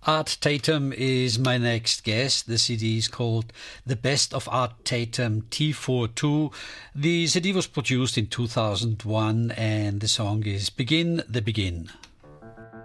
Art Tatum is my next guest. The CD is called The Best of Art Tatum T42. The CD was produced in 2001 and the song is Begin the Begin.